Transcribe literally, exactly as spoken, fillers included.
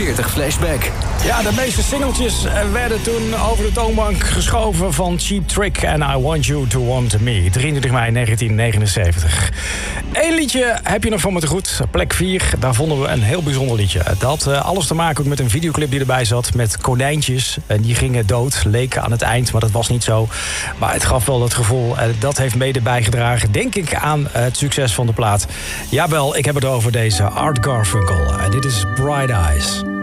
veertig Flashback. Ja, de meeste singeltjes werden toen over de toonbank geschoven van Cheap Trick en I Want You To Want Me. drieëntwintig mei negentien negenenzeventig. Eén liedje heb je nog van me te goed. Plek vier, daar vonden we een heel bijzonder liedje. Het had uh, alles te maken ook met een videoclip die erbij zat met konijntjes. En die gingen dood, leken aan het eind, maar dat was niet zo. Maar het gaf wel dat gevoel. Uh, dat heeft mede bijgedragen, denk ik, aan uh, het succes van de plaat. Jawel, ik heb het over deze Art Garfunkel. En dit is Bright Eyes.